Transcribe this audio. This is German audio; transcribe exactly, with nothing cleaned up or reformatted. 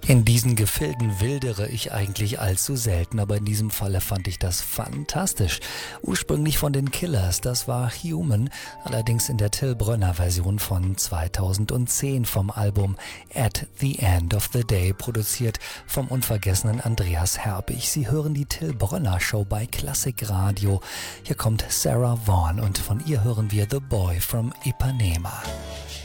In diesen Gefilden wildere ich eigentlich allzu selten, aber in diesem Falle fand ich das fantastisch. Ursprünglich von den Killers, das war Human, allerdings in der Till Brönner-Version von zweitausendzehn vom Album At the End of the Day, produziert vom unvergessenen Andreas Herbig. Sie hören die Till Brönner Show bei Klassik Radio. Hier kommt Sarah Vaughan und von ihr hören wir The Boy from Ipanema.